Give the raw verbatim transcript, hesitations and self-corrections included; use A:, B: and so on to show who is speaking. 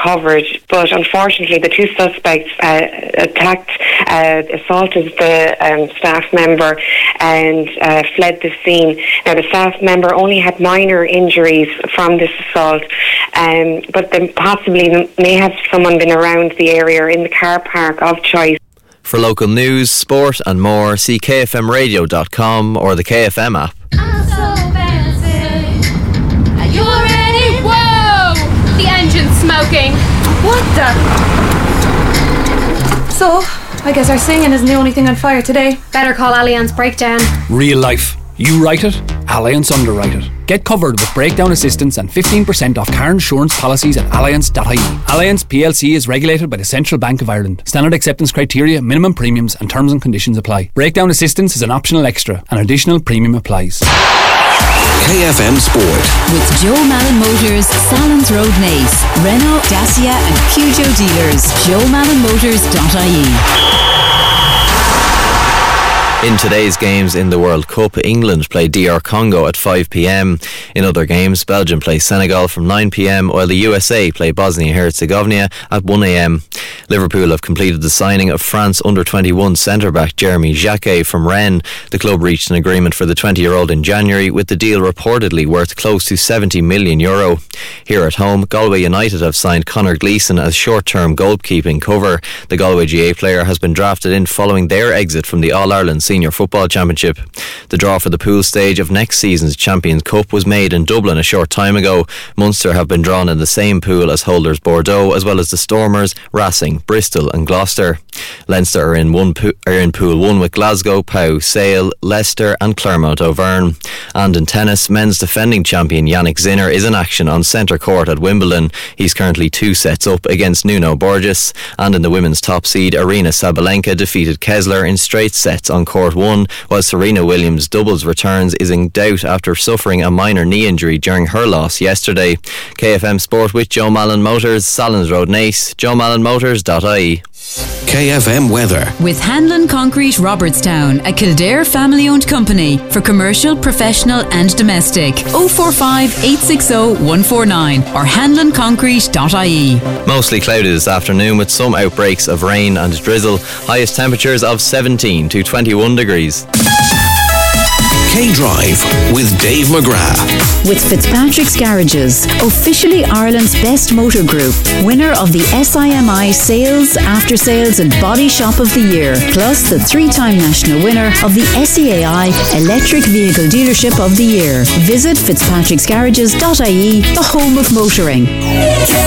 A: recovered, but unfortunately the two suspects uh, attacked, uh, assaulted the um, staff member and uh, fled the scene. Now the staff member only had minor injuries from this assault, um, but then possibly may have someone been around the area or in the car park of choice.
B: For local news, sport and more, see k f m radio dot com or the K F M app.
C: I'm so fancy. Are you ready? Whoa! The engine's smoking.
D: What the? So, I guess our singing isn't the only thing on fire today.
C: Better call Allianz Breakdown.
E: Real life. You write it, Allianz underwrite it. Get covered with breakdown assistance and fifteen percent off car insurance policies at allianz dot I E. Allianz P L C is regulated by the Central Bank of Ireland. Standard acceptance criteria, minimum premiums and terms and conditions apply. Breakdown assistance is an optional extra. An additional premium applies.
F: K F M Sport.
G: With Joe Malin Motors, Salons Road, Naas, Renault, Dacia and Peugeot dealers. joe malin motors dot I E.
B: In today's games in the World Cup, England play D R Congo at five p m. In other games, Belgium play Senegal from nine p m, while the U S A play Bosnia-Herzegovina at one a m. Liverpool have completed the signing of France under twenty-one centre-back Jeremy Jacquet from Rennes. The club reached an agreement for the twenty-year-old in January, with the deal reportedly worth close to seventy million euro. Here at home, Galway United have signed Conor Gleeson as short-term goalkeeping cover. The Galway G A player has been drafted in following their exit from the All-Ireland Senior Football Championship. The draw for the pool stage of next season's Champions Cup was made in Dublin a short time ago. Munster have been drawn in the same pool as holders Bordeaux, as well as the Stormers, Racing, Bristol and Gloucester. Leinster are in one po- are in Pool one with Glasgow, Pau, Sale, Leicester and Clermont Auvergne. And in tennis, men's defending champion Yannick Sinner is in action on centre court at Wimbledon. He's currently two sets up against Nuno Borges. And in the women's top seed, Arina Sabalenka defeated Kessler in straight sets on court one, while Serena Williams' doubles returns is in doubt after suffering a minor knee injury during her loss yesterday. K F M Sport with Joe Malin Motors, Salons Road, Naas, joe malin motors dot I E.
F: K F M weather.
G: With Hanlon Concrete Robertstown, a Kildare family-owned company for commercial, professional and domestic. oh four five, eight six oh, one four nine or hanlon concrete dot I E.
B: Mostly cloudy this afternoon with some outbreaks of rain and drizzle. Highest temperatures of seventeen to twenty-one degrees.
F: K-Drive with Dave McGrath.
G: With Fitzpatrick's Garages, officially Ireland's best motor group, winner of the S I M I Sales, After Sales and Body Shop of the Year, plus the three-time national winner of the S E A I Electric Vehicle Dealership of the Year. Visit fitzpatricks garages dot I E, the home of motoring.